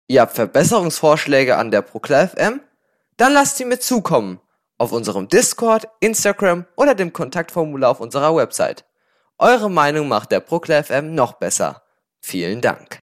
Ihr habt Verbesserungsvorschläge an der Proklar FM? Dann lasst sie mir zukommen. Auf unserem Discord, Instagram oder dem Kontaktformular auf unserer Website. Eure Meinung macht der Proklar FM noch besser. Vielen Dank.